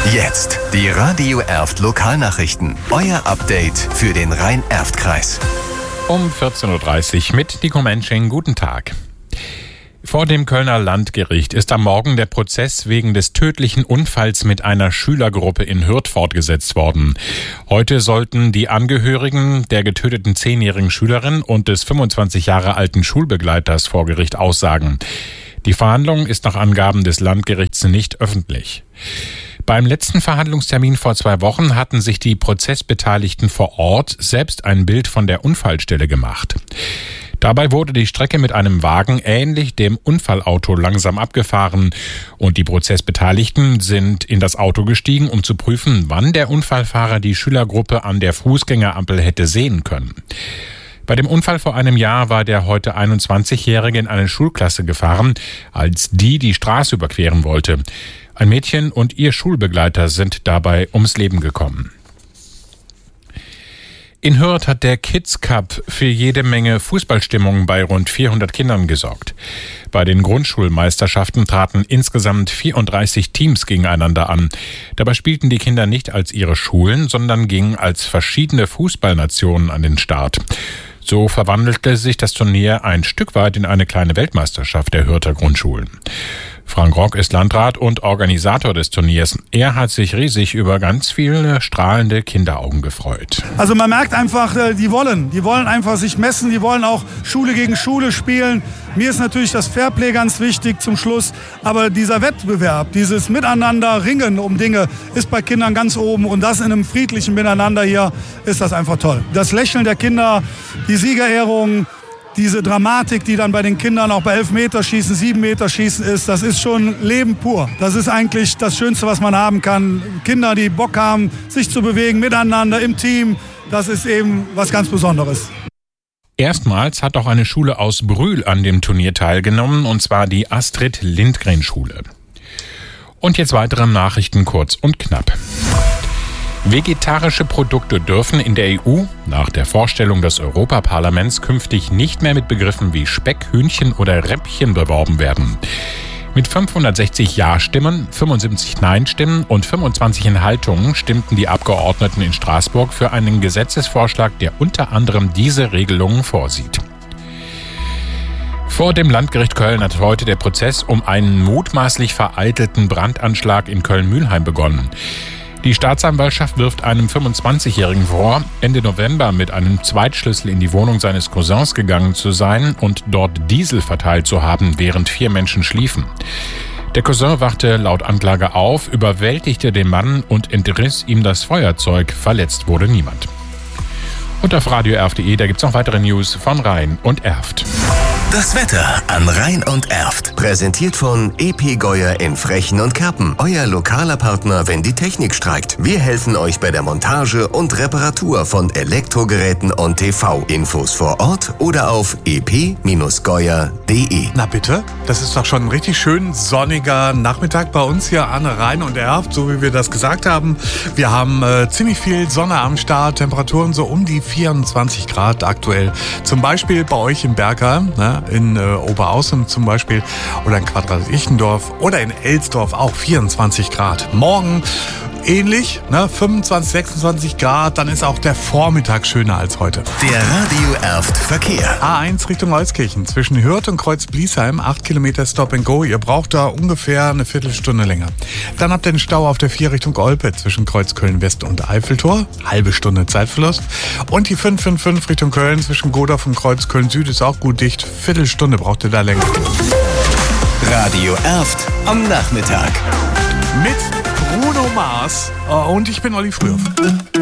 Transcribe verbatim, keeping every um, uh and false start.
Jetzt die Radio Erft Lokalnachrichten. Euer Update für den Rhein-Erft-Kreis. Um vierzehn Uhr dreißig mit Nico Mensching. Guten Tag. Vor dem Kölner Landgericht ist am Morgen der Prozess wegen des tödlichen Unfalls mit einer Schülergruppe in Hürth fortgesetzt worden. Heute sollten die Angehörigen der getöteten zehnjährigen Schülerin und des fünfundzwanzig Jahre alten Schulbegleiters vor Gericht aussagen. Die Verhandlung ist nach Angaben des Landgerichts nicht öffentlich. Beim letzten Verhandlungstermin vor zwei Wochen hatten sich die Prozessbeteiligten vor Ort selbst ein Bild von der Unfallstelle gemacht. Dabei wurde die Strecke mit einem Wagen ähnlich dem Unfallauto langsam abgefahren und die Prozessbeteiligten sind in das Auto gestiegen, um zu prüfen, wann der Unfallfahrer die Schülergruppe an der Fußgängerampel hätte sehen können. Bei dem Unfall vor einem Jahr war der heute einundzwanzigjährige in eine Schulklasse gefahren, als die die Straße überqueren wollte. Ein Mädchen und ihr Schulbegleiter sind dabei ums Leben gekommen. In Hürth hat der Kids Cup für jede Menge Fußballstimmung bei rund vierhundert Kindern gesorgt. Bei den Grundschulmeisterschaften traten insgesamt vierunddreißig Teams gegeneinander an. Dabei spielten die Kinder nicht als ihre Schulen, sondern gingen als verschiedene Fußballnationen an den Start. So verwandelte sich das Turnier ein Stück weit in eine kleine Weltmeisterschaft der Hürther Grundschulen. Frank Rock ist Landrat und Organisator des Turniers. Er hat sich riesig über ganz viele strahlende Kinderaugen gefreut. Also man merkt einfach, die wollen, die wollen einfach sich messen, die wollen auch Schule gegen Schule spielen. Mir ist natürlich das Fairplay ganz wichtig zum Schluss, aber dieser Wettbewerb, dieses Miteinander ringen um Dinge ist bei Kindern ganz oben und das in einem friedlichen Miteinander hier ist das einfach toll. Das Lächeln der Kinder, die Siegerehrung, diese Dramatik, die dann bei den Kindern auch bei Elfmeterschießen, Siebenmeterschießen ist, das ist schon Leben pur. Das ist eigentlich das Schönste, was man haben kann. Kinder, die Bock haben, sich zu bewegen, miteinander, im Team, das ist eben was ganz Besonderes. Erstmals hat auch eine Schule aus Brühl an dem Turnier teilgenommen, und zwar die Astrid-Lindgren-Schule. Und jetzt weitere Nachrichten kurz und knapp. Vegetarische Produkte dürfen in der E U nach der Vorstellung des Europaparlaments künftig nicht mehr mit Begriffen wie Speck, Hühnchen oder Räppchen beworben werden. Mit fünfhundertsechzig Ja-Stimmen, fünfundsiebzig Nein-Stimmen und fünfundzwanzig Enthaltungen stimmten die Abgeordneten in Straßburg für einen Gesetzesvorschlag, der unter anderem diese Regelungen vorsieht. Vor dem Landgericht Köln hat heute der Prozess um einen mutmaßlich vereitelten Brandanschlag in Köln-Mühlheim begonnen. Die Staatsanwaltschaft wirft einem fünfundzwanzigjährigen vor, Ende November mit einem Zweitschlüssel in die Wohnung seines Cousins gegangen zu sein und dort Diesel verteilt zu haben, während vier Menschen schliefen. Der Cousin wachte laut Anklage auf, überwältigte den Mann und entriss ihm das Feuerzeug. Verletzt wurde niemand. Und auf radio erft punkt de, da gibt's noch weitere News von Rhein und Erft. Das Wetter an Rhein und Erft. Präsentiert von E P Geuer in Frechen und Kerpen. Euer lokaler Partner, wenn die Technik streikt. Wir helfen euch bei der Montage und Reparatur von Elektrogeräten und T V. Infos vor Ort oder auf e p geuer punkt de. Na bitte, das ist doch schon ein richtig schön sonniger Nachmittag bei uns hier an Rhein und Erft, so wie wir das gesagt haben. Wir haben äh, ziemlich viel Sonne am Start, Temperaturen so um die vierundzwanzig Grad aktuell. Zum Beispiel bei euch in Bergheim, ne? In äh, Oberaußem zum Beispiel oder in Quadrat-Ichendorf oder in Elsdorf auch vierundzwanzig Grad. Morgen ähnlich, ne? fünfundzwanzig, sechsundzwanzig Grad, dann ist auch der Vormittag schöner als heute. Der Radio Erft Verkehr. A eins Richtung Euskirchen zwischen Hürth und Kreuz-Bliesheim, acht Kilometer Stop and Go. Ihr braucht da ungefähr eine Viertelstunde länger. Dann habt ihr den Stau auf der vier Richtung Olpe zwischen Kreuzköln-West und Eiffeltor, halbe Stunde Zeitverlust. Und die fünf fünf fünf Richtung Köln zwischen Godorf und Kreuzköln-Süd ist auch gut dicht. Viertelstunde braucht ihr da länger. Radio Erft am Nachmittag. Mit Bruno Mars und ich bin Olli Frühoff.